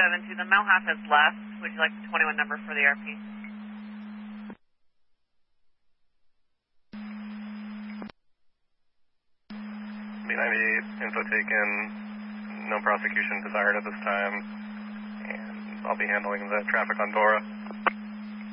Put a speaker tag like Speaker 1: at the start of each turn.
Speaker 1: 472, the Malhaf has left. Would you like the 21 number for the RP?
Speaker 2: B98, info taken, no prosecution desired at this time, and I'll be handling the traffic on Dora.